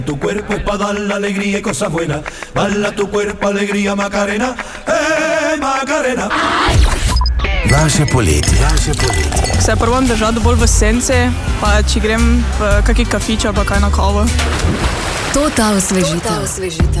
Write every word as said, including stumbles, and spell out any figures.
Tu cuerpo es para dar la alegría y cosas buenas. Balla tu cuerpo, alegría, Macarena. Eh, Macarena. Vaše poletje. Vaše poletje. Se probam držati bolj v senci, pa če grem v kaki kafič, pa kaj na kavo. To ta osvežitev.